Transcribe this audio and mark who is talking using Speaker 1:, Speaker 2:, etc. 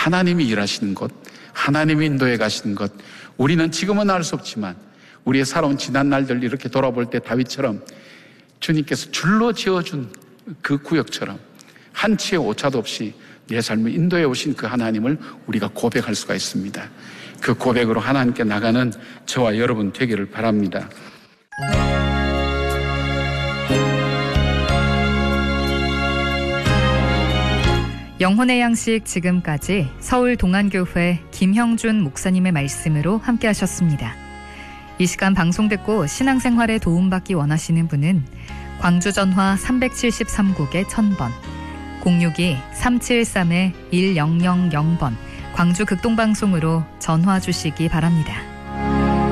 Speaker 1: 하나님이 일하시는 것, 하나님이 인도해 가시는 것, 우리는 지금은 알 수 없지만 우리의 살아온 지난 날들 이렇게 돌아볼 때 다윗처럼 주님께서 줄로 지어준 그 구역처럼 한치의 오차도 없이 내 삶을 인도해 오신 그 하나님을 우리가 고백할 수가 있습니다. 그 고백으로 하나님께 나가는 저와 여러분 되기를 바랍니다.
Speaker 2: 영혼의 양식 지금까지 서울동안교회 김형준 목사님의 말씀으로 함께 하셨습니다. 이 시간 방송 듣고 신앙생활에 도움받기 원하시는 분은 광주 전화 373국에 1000번, 062-373-1000번 광주 극동방송으로 전화 주시기 바랍니다.